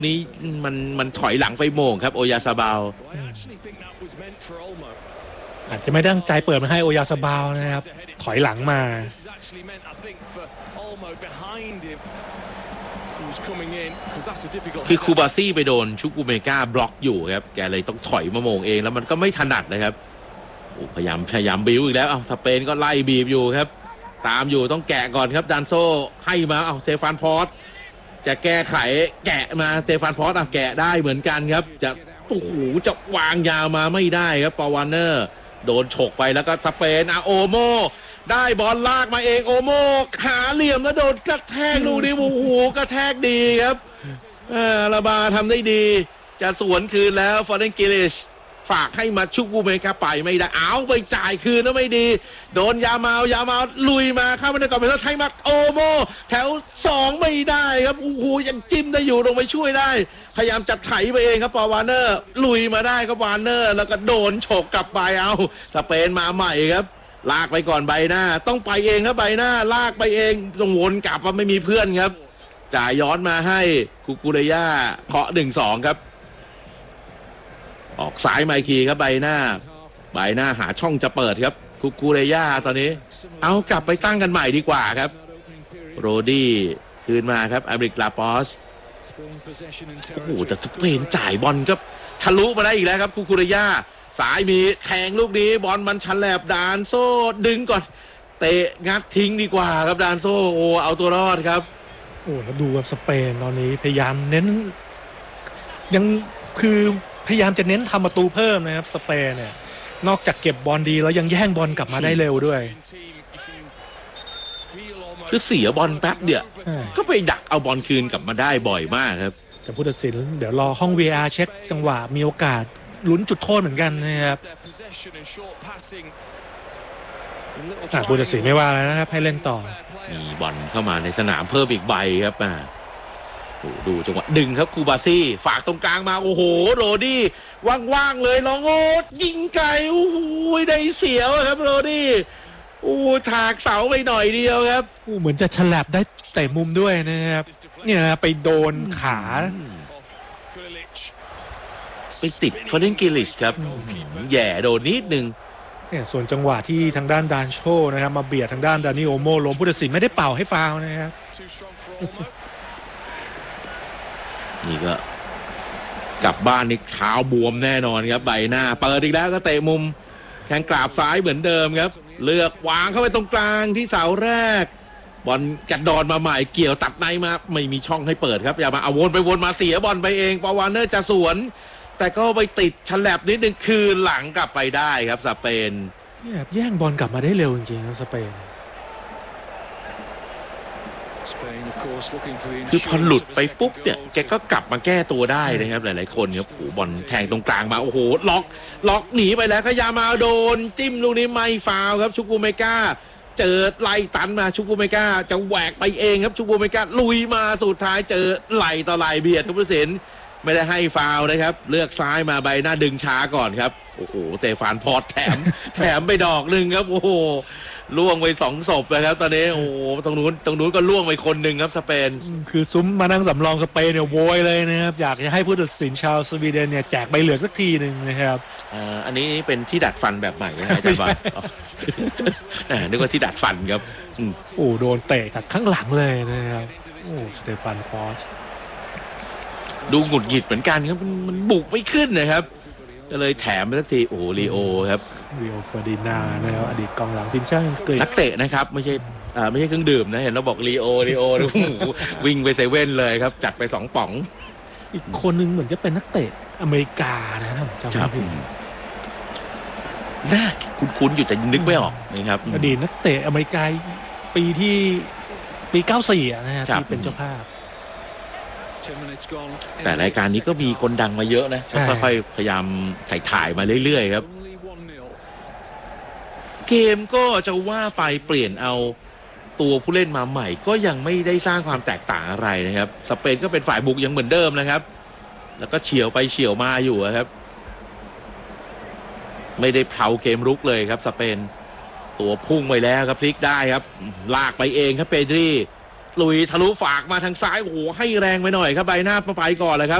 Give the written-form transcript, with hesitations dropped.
นี้มันถอยหลังไปโมงครับโอยาซาบาวอาจจะไม่ตั้งใจเปิดมาให้โอยาซาบาวนะครับถอยหลังมาคือคูบาซี่ไปโดนชุกุเมกาบล็อกอยู่ครับแกเลยต้องถอยมาโมงเองแล้วมันก็ไม่ถนัดนะครับพยายามบิวอีกแล้วสเปนก็ไล่บีบอยู่ครับตามอยู่ต้องแกะก่อนครับดานโซให้มาเซฟานพอร์ตจะแก้ไขแกะมาเซฟานพอร์ตแกะได้เหมือนกันครับจะจะวางยาวมาไม่ได้ครับปาวานเนอร์โดนฉกไปแล้วก็สเปนโอโมได้บอลลากมาเองโอโมหาเหลี่ยมแล้วโดนกระแทกลูกนี้กระแทกดีครับลาบาทำได้ดีจะสวนคืนแล้วฟอร์เรนกิลิชฝากให้มาชุกกูเมกาไปไม่ได้ไปจ่ายคืนแล้วไม่ดีโดนยามาลุยมาเข้ามาในกรอบไปแล้วใช้มาโอโมแถว2ไม่ได้ครับยังจิ้มได้อยู่ลงไปช่วยได้พยายามจัดไถไปเองครับปาวานเนอร์ลุยมาได้ครับวานเนอร์แล้วก็โดนฉกกลับไปสเปนมาใหม่ครับลากไปก่อนใบหน้าต้องไปเองครับใบหน้าลากไปเองต้องวนกลับไม่มีเพื่อนครับจ่ายย้อนมาให้คุกุเรย่าเคาะ 1-2 ครับออกซ้ายมาอีกทีครับใบหน้าหาช่องจะเปิดครับคุกุเรย่าตอนนี้กลับไปตั้งกันใหม่ดีกว่าครับโรดี้คืนมาครับอเมริกลาปอสแต่สเปนจ่ายบอลก็ทะลุมาได้อีกแล้วครับคุกุเรย่าสายมีแทงลูกนี้บอลมันฉลับดานโซ่ดึงก่อนเตะงัดทิ้งดีกว่าครับดานโซ่เอาตัวรอดครับแล้วดูกับสเปนตอนนี้พยายามเน้นยังคือพยายามจะเน้นทำประตูเพิ่มนะครับสเปนเนี่ยนอกจากเก็บบอลดีแล้วยังแย่งบอลกลับมาได้เร็วด้วยคือเสียบอลแป๊บเดียวก็ไปดักเอาบอลคืนกลับมาได้บ่อยมากครับแต่ผู้ตัดสินเดี๋ยวรอห้อง VR เช็คจังหวะมีโอกาสลุ้นจุดโทษเหมือนกันนะครับผู้ตัดสินไม่ว่าแล้วนะครับให้เล่นต่อมีบอลเข้ามาในสนามเพิ่มอีกใบครับดูจังหวะดึงครับคูบาซี่ฝากตรงกลางมาโรดี้ว่างๆเลยลองยิงไกลได้เสียวครับโรดี้ถากเสาไปหน่อยเดียวครับเหมือนจะฉลับได้แต่มุมด้วยนะครับเนี่ยไปโดนขาไปติดฟอร์เรนกิลิชครับแย่โดนนิดนึงเนี่ยส่วนจังหวะที่ทางด้านดานโชนะครับมาเบียดทางด้านดานิโอโมล้มผู้ตัดสินไม่ได้เป่าให้ฟาวล์นะครับนี่ก็กลับบ้านนี่เท้าบวมแน่นอนครับใบหน้าเปิดอีกแล้วก็เตะมุมแข้งกราบซ้ายเหมือนเดิมครับเลือกวางเข้าไปตรงกลางที่เสาแรกบอลกัดดอนมาใหม่เกี่ยวตัดในมาไม่มีช่องให้เปิดครับอย่ามาวนไปวนมาเสียบอลไปเองปาวานเนอร์จะสวนแต่ก็ไปติดฉลับนิดนึงคืนหลังกลับไปได้ครับสเปนเนี่ยแย่งบอลกลับมาได้เร็วจริงๆครับสเปนคือพอหลุดไปปุ๊บเนี่ยแกก็กลับมาแก้ตัวได้นะครับหลายๆคนครับบอลแทงตรงกลางมาล็อกหนีไปแล้วขยามาโดนจิ้มลูกนี้ไม่ฟาวครับชุกุเมกาเจอไล่ตันมาชุกุเมกาจะแหวกไปเองครับชุกุเมกาลุยมาสุดท้ายเจอไหลต่อไหลเบียดครับผู้ตัดสินไม่ได้ให้ฟาวนะครับเลือกซ้ายมาใบหน้าดึงช้าก่อนครับเตฟานพอร์ตแถมไปดอกนึงครับล่วงไป2 ศพเลยครับตอนนี้ตรงนู้นก็ล่วงไปคนหนึ่งครับสเปนคือซุ้มมานั่งสำรองสเปนเนี่ยโวยเลยนะครับอยากจะให้ผู้ตัดสินชาวสวีเดนเนี่ยแจกใบเหลืองสักทีหนึ่งนะครับอันนี้เป็นที่ดัดฟันแบบใหม่นะอาจารย์บอลนึกว่าที่ดัดฟันครับโดนเตะจากข้างหลังเลยนะครับสเตฟานพอร์ตดูหงุดหงิดเหมือนกันครับมันบุกไม่ขึ้นนะครับก็เลยแถมไปสักทีลีโอครับลีโอเฟอร์ดินานด์นะครับอดีตกองหลังทีมชาติอังกฤษนักเตะนะครับไม่ใช่เครื่องดื่มนะเห็นเราบอกลีโอวิ่งไปเซเว่นเลยครับจัดไป2 ป๋องอีกคนนึงเหมือนจะเป็นนักเตะอเมริกานะครับจำไม่ผิดน่าคุ้นๆอยู่แต่นึกไม่ออกนะครับอดีตนักเตะอเมริกาปี94นะฮะที่เป็นเจ้าภาพแต่รายการนี้ก็มีคนดังมาเยอะนะค่อยๆพยายามถ่ายมาเรื่อยๆครับเกมก็จะว่าไปเปลี่ยนเอาตัวผู้เล่นมาใหม่ก็ยังไม่ได้สร้างความแตกต่างอะไรนะครับสเปนก็เป็นฝ่ายบุกยังเหมือนเดิมนะครับแล้วก็เฉี่ยวไปเฉี่ยวมาอยู่ครับไม่ได้เผาเกมรุกเลยครับสเปนตัวพุ่งไปแล้วครับพลิกได้ครับลากไปเองครับเปดรีลุยทะลุฝากมาทางซ้ายโอ้โหให้แรงไปหน่อยครับใบหน้าไปก่อนเลยครับ